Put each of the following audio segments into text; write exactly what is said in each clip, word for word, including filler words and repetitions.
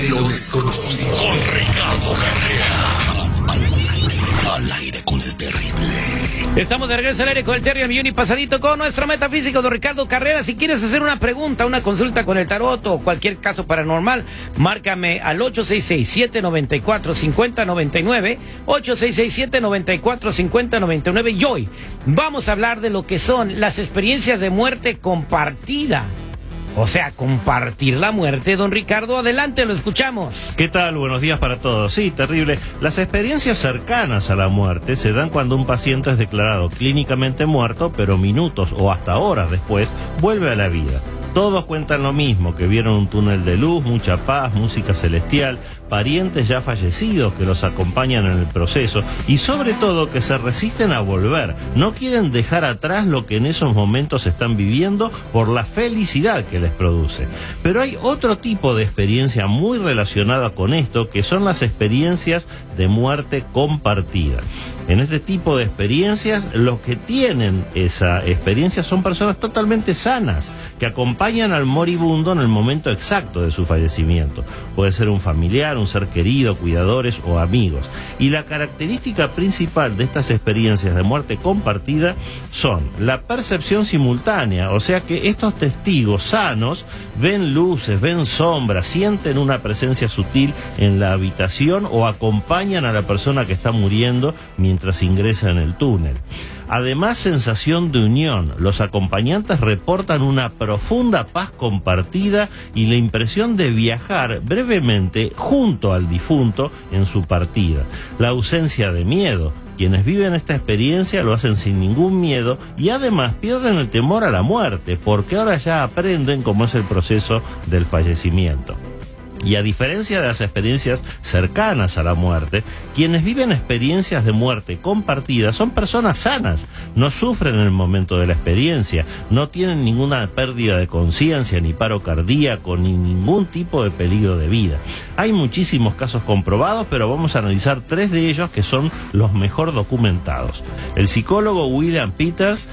Lo desconocido con Ricardo Carrera. Al aire, al aire con el terrible. Estamos de regreso al aire con el Terry, el millón y pasadito con nuestro metafísico don Ricardo Carrera. Si quieres hacer una pregunta, una consulta con el tarot o cualquier caso paranormal, márcame al ocho seis seis, siete nueve cuatro, cinco cero nueve nueve, ocho seis seis, siete nueve cuatro, cinco cero nueve nueve. Y hoy vamos a hablar de lo que son las experiencias de muerte compartida. O sea, compartir la muerte, don Ricardo. Adelante, lo escuchamos. ¿Qué tal? Buenos días para todos. Sí, terrible. Las experiencias cercanas a la muerte se dan cuando un paciente es declarado clínicamente muerto, pero minutos o hasta horas después vuelve a la vida. Todos cuentan lo mismo, que vieron un túnel de luz, mucha paz, música celestial, parientes ya fallecidos que los acompañan en el proceso y sobre todo que se resisten a volver. No quieren dejar atrás lo que en esos momentos están viviendo por la felicidad que les produce. Pero hay otro tipo de experiencia muy relacionada con esto, que son las experiencias de muerte compartida. En este tipo de experiencias, los que tienen esa experiencia son personas totalmente sanas, que acompañan al moribundo en el momento exacto de su fallecimiento. Puede ser un familiar, un ser querido, cuidadores o amigos. Y la característica principal de estas experiencias de muerte compartida son la percepción simultánea, o sea que estos testigos sanos ven luces, ven sombras, sienten una presencia sutil en la habitación o acompañan a la persona que está muriendo mientras ingresa en el túnel. Además, sensación de unión. Los acompañantes reportan una profunda paz compartida y la impresión de viajar brevemente junto al difunto en su partida. La ausencia de miedo. Quienes viven esta experiencia lo hacen sin ningún miedo y además pierden el temor a la muerte, porque ahora ya aprenden cómo es el proceso del fallecimiento. Y a diferencia de las experiencias cercanas a la muerte, quienes viven experiencias de muerte compartida son personas sanas, no sufren en el momento de la experiencia, no tienen ninguna pérdida de conciencia, ni paro cardíaco, ni ningún tipo de peligro de vida. Hay muchísimos casos comprobados, pero vamos a analizar tres de ellos que son los mejor documentados. El psicólogo William Peters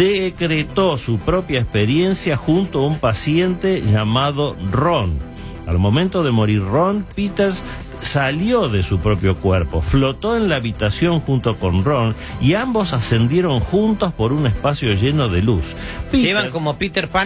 decretó su propia experiencia junto a un paciente llamado Ron. Al momento de morir Ron, Peters salió de su propio cuerpo, flotó en la habitación junto con Ron y ambos ascendieron juntos por un espacio lleno de luz. Peters, ¿Llevan como Peter Pan?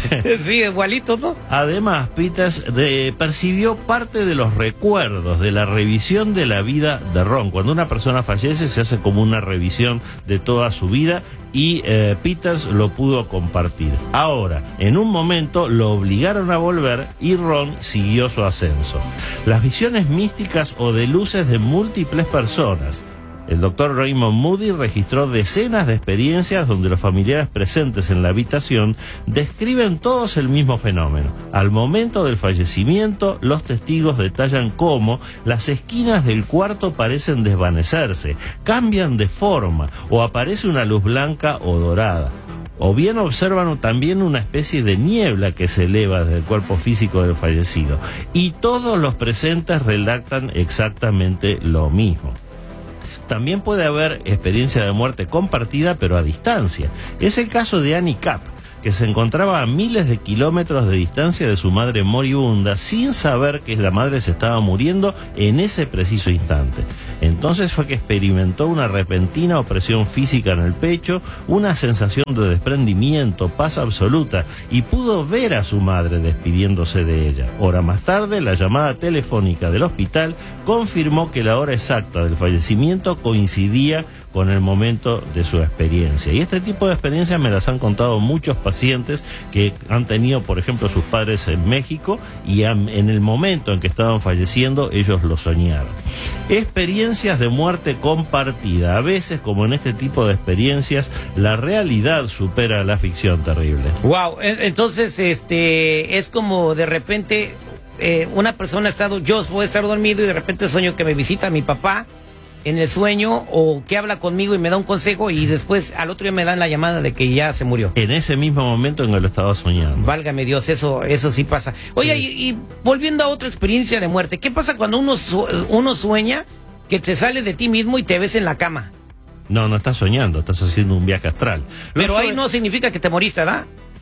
Sí, igualito, ¿no? Además, Peters eh, percibió parte de los recuerdos de la revisión de la vida de Ron. Cuando una persona fallece se hace como una revisión de toda su vida y eh, Peters lo pudo compartir. Ahora, en un momento lo obligaron a volver y Ron siguió su ascenso. Las visiones místicas o de luces de múltiples personas. El doctor Raymond Moody registró decenas de experiencias donde los familiares presentes en la habitación describen todos el mismo fenómeno. Al momento del fallecimiento, los testigos detallan cómo las esquinas del cuarto parecen desvanecerse, cambian de forma o aparece una luz blanca o dorada. O bien observan también una especie de niebla que se eleva desde el cuerpo físico del fallecido. Y todos los presentes relatan exactamente lo mismo. También puede haber experiencia de muerte compartida, pero a distancia. Es el caso de Annie Capp, que se encontraba a miles de kilómetros de distancia de su madre moribunda, sin saber que la madre se estaba muriendo en ese preciso instante. Entonces fue que experimentó una repentina opresión física en el pecho, una sensación de desprendimiento, paz absoluta, y pudo ver a su madre despidiéndose de ella. Hora más tarde, la llamada telefónica del hospital confirmó que la hora exacta del fallecimiento coincidía con el momento de su experiencia. Y este tipo de experiencias me las han contado muchos pacientes que han tenido, por ejemplo, sus padres en México y han, en el momento en que estaban falleciendo, ellos lo soñaron. Experiencias de muerte compartida. A veces, como en este tipo de experiencias, la realidad supera la ficción terrible. Wow, entonces este es como de repente eh, una persona ha estado, yo voy a estar dormido y de repente sueño que me visita mi papá en el sueño o que habla conmigo y me da un consejo y después al otro día me dan la llamada de que ya se murió. En ese mismo momento en que lo estaba soñando. Válgame Dios, eso eso sí pasa. Oye, sí. y, y volviendo a otra experiencia de muerte, ¿qué pasa cuando uno, su, uno sueña que te sales de ti mismo y te ves en la cama? No, no estás soñando, estás haciendo un viaje astral. Pero ahí no significa que te moriste, ¿verdad?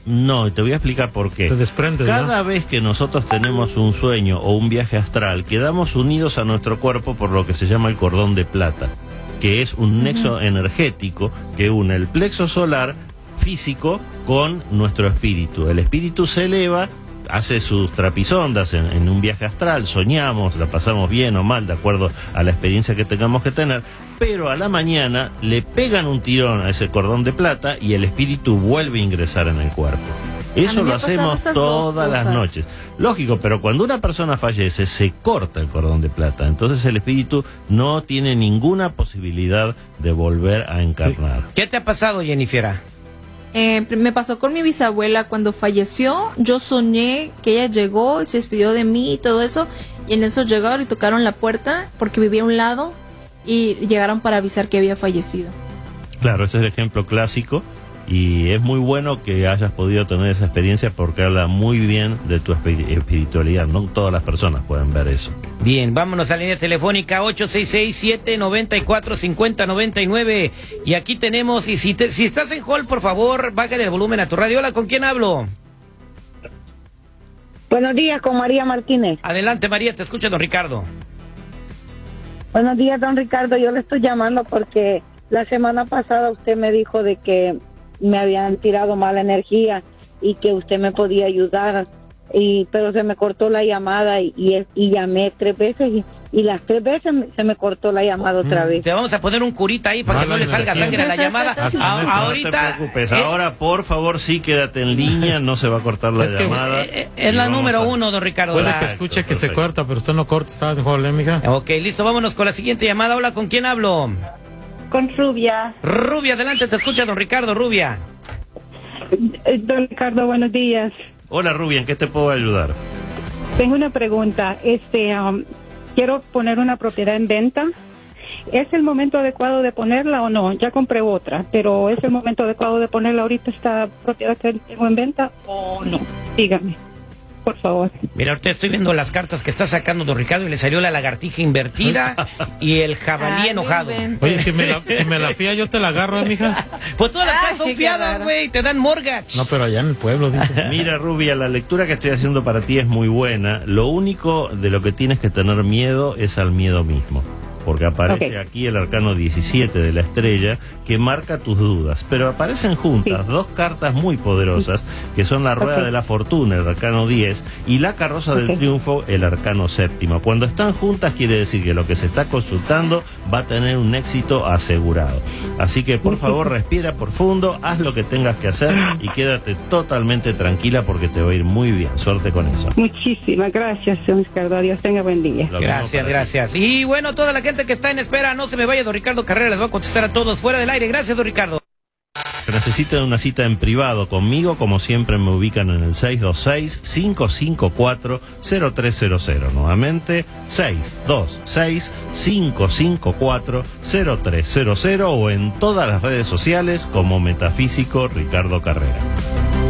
No, y te voy a explicar por qué. Te desprendes, Cada ¿no? vez que nosotros tenemos un sueño o un viaje astral, quedamos unidos a nuestro cuerpo por lo que se llama el cordón de plata, que es un nexo energético que une el plexo solar físico con nuestro espíritu. El espíritu se eleva, hace sus trapisondas en, en un viaje astral, soñamos, la pasamos bien o mal de acuerdo a la experiencia que tengamos que tener, pero a la mañana le pegan un tirón a ese cordón de plata y el espíritu vuelve a ingresar en el cuerpo. Eso lo hacemos todas las noches. Lógico, pero cuando una persona fallece se corta el cordón de plata, entonces el espíritu no tiene ninguna posibilidad de volver a encarnar. ¿Qué te ha pasado, Jennifer? Eh, me pasó con mi bisabuela cuando falleció. Yo soñé que ella llegó y se despidió de mí y todo eso, y en eso llegaron y tocaron la puerta porque vivía a un lado y llegaron para avisar que había fallecido. Claro, ese es el ejemplo clásico y es muy bueno que hayas podido tener esa experiencia porque habla muy bien de tu espiritualidad. No todas las personas pueden ver eso. Bien, vámonos a la línea telefónica ocho seis seis, siete nueve cuatro, cinco cero nueve nueve. Y aquí tenemos, y si, te, si estás en hall, por favor, bájale el volumen a tu radio. Hola, ¿con quién hablo? Buenos días, con María Martínez. Adelante, María, te escucha don Ricardo. Buenos días, don Ricardo. Yo le estoy llamando porque la semana pasada usted me dijo de que me habían tirado mala energía y que usted me podía ayudar, y pero se me cortó la llamada y, y, y llamé tres veces y, y las tres veces me, se me cortó la llamada otra vez. Te vamos a poner un curita ahí para que no le salga sangre a la llamada. A, ahorita, no te preocupes, eh, ahora por favor sí quédate en línea, no se va a cortar la Es que, llamada. eh, es la número a... uno, don Ricardo. Puede la... que escuche que Perfecto. se corta, pero usted no corta, está en polémica. Ok, listo, vámonos con la siguiente llamada. Hola, ¿con quién hablo? Con Rubia. Rubia, adelante, te escucha don Ricardo. Rubia. Don Ricardo, buenos días. Hola Rubia, ¿en qué te puedo ayudar? Tengo una pregunta. Este, um, quiero poner una propiedad en venta. ¿Es el momento adecuado de ponerla o no? Ya compré otra, pero ¿es el momento adecuado de ponerla ahorita esta propiedad que tengo en venta o no? Dígame, por favor. Mira, ahorita estoy viendo las cartas que está sacando don Ricardo y le salió la lagartija invertida y el jabalí Ay, enojado. ven. Oye, si me la, si me la fía, yo te la agarro, ¿eh, mija? Pues todas las Ay, casas son qué fiadas, raro. güey, te dan mortgage. No, pero allá en el pueblo, dice. Mira Rubia, la lectura que estoy haciendo para ti es muy buena. Lo único de lo que tienes que tener miedo es al miedo mismo. Porque aparece Okay. aquí el arcano diecisiete de la estrella que marca tus dudas. Pero aparecen juntas Sí. dos cartas muy poderosas que son la rueda Okay. de la fortuna, el arcano diez, y la carroza del Okay. triunfo, el arcano séptimo. Cuando están juntas quiere decir que lo que se está consultando va a tener un éxito asegurado. Así que por favor respira profundo, haz lo que tengas que hacer y quédate totalmente tranquila porque te va a ir muy bien. Suerte con eso. Muchísimas gracias, don Ricardo. Dios tenga buen día. Lo mismo Gracias, para ti. gracias. Y bueno, toda la gente que está en espera, no se me vaya don Ricardo Carrera, les voy a contestar a todos fuera del aire. Gracias, don Ricardo. Si necesitan una cita en privado conmigo, como siempre me ubican en el seis dos seis, cinco cinco cuatro, cero tres cero cero. Nuevamente, seis dos seis, cinco cinco cuatro, cero tres cero cero o en todas las redes sociales como Metafísico Ricardo Carrera.